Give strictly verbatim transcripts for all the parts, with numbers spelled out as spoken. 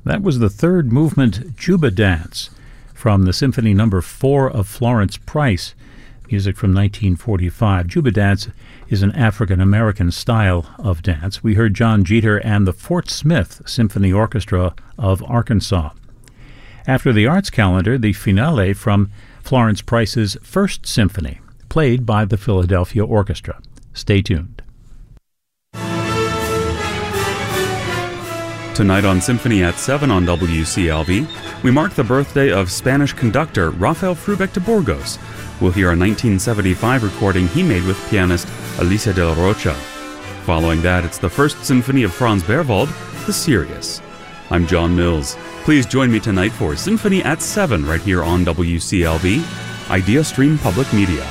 That was the third movement Juba Dance from the Symphony Number four of Florence Price, music from nineteen forty-five. Juba Dance is an African-American style of dance. We heard John Jeter and the Fort Smith Symphony Orchestra of Arkansas. After the arts calendar, the finale from Florence Price's First Symphony, played by the Philadelphia Orchestra. Stay tuned. Tonight on Symphony at seven on W C L V, we mark the birthday of Spanish conductor Rafael Frubeck de Burgos. We'll hear a nineteen seventy-five recording he made with pianist Alicia del Rocha. Following that, it's the First Symphony of Franz Berwald, The Sirius. I'm John Mills. Please join me tonight for Symphony at seven right here on W C L V, Idea Stream Public Media.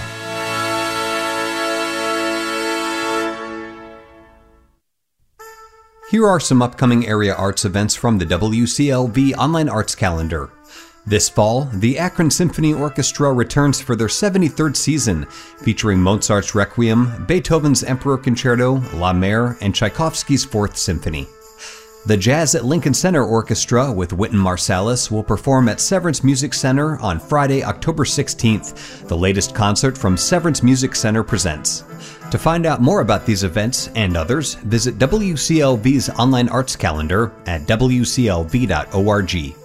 Here are some upcoming area arts events from the W C L V Online Arts Calendar. This fall, the Akron Symphony Orchestra returns for their seventy-third season, featuring Mozart's Requiem, Beethoven's Emperor Concerto, La Mer, and Tchaikovsky's Fourth Symphony. The Jazz at Lincoln Center Orchestra with Wynton Marsalis will perform at Severance Music Center on Friday, October sixteenth, the latest concert from Severance Music Center presents. To find out more about these events and others, visit W C L V's online arts calendar at W C L V dot org.